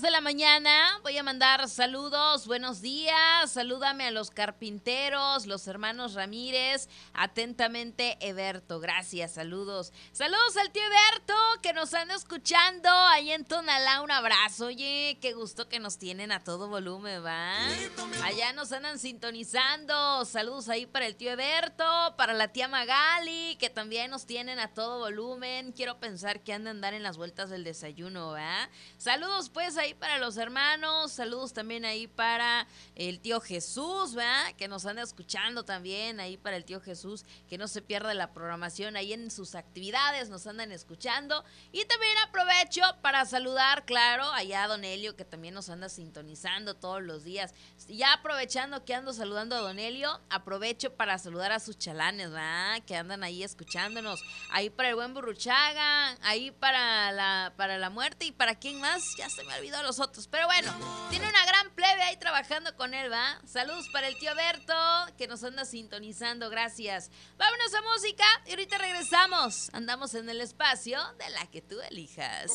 de la mañana. Voy a mandar saludos, buenos días. Salúdame a los carpinteros, los hermanos Ramírez. Atentamente, Eberto. Gracias, saludos. Saludos al tío Eberto que nos anda escuchando ahí en Tonalá. Un abrazo. Oye, qué gusto que nos tienen a todo volumen, ¿va? Allá nos andan sintonizando. Saludos ahí para el tío Eberto, para la tía Magali, que también nos tienen a todo volumen. Quiero pensar que han de andar en las vueltas del desayuno, ¿va? Saludos pues ahí para los hermanos, saludos también ahí para el tío Jesús, ¿verdad? Que nos anda escuchando también, ahí para el tío Jesús, que no se pierda la programación ahí en sus actividades, nos andan escuchando. Y también aprovecho para saludar, claro, allá a Don Helio, que también nos anda sintonizando todos los días. Ya aprovechando que ando saludando a Don Helio, aprovecho para saludar a sus chalanes, ¿verdad? Que andan ahí escuchándonos. Ahí para el buen Burruchaga, ahí para la muerte y para quién más, ya se me olvidó los otros. Pero bueno, tiene una gran plebe ahí trabajando con él, ¿va? Saludos para el tío Berto, que nos anda sintonizando, gracias. Vámonos a música y ahorita regresamos. Andamos en el espacio de la que tú elijas.